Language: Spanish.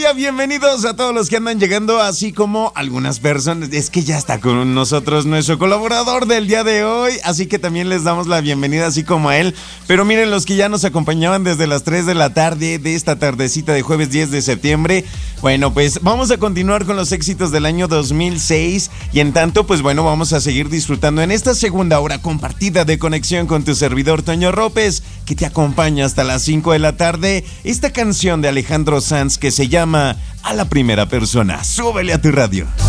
día, bienvenidos a todos los que andan llegando, así como algunas personas. Es que ya está con nosotros nuestro colaborador del día de hoy, así que también les damos la bienvenida, así como a él. Pero miren, los que ya nos acompañaban desde las 3 de la tarde de esta tardecita de jueves 10 de septiembre. Bueno, pues vamos a continuar con los éxitos del año 2006 y en tanto, pues bueno, vamos a seguir disfrutando en esta segunda hora compartida de conexión con tu servidor Toño López, que te acompaña hasta las 5 de la tarde. Esta canción de Alejandro Sanz que se llama A la Primera Persona. Súbele a tu radio.